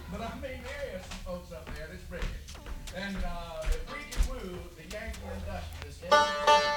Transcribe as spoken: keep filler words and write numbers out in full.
But I mean, there are some folks up there that's brilliant. And uh, if we can woo the Yankee industrialists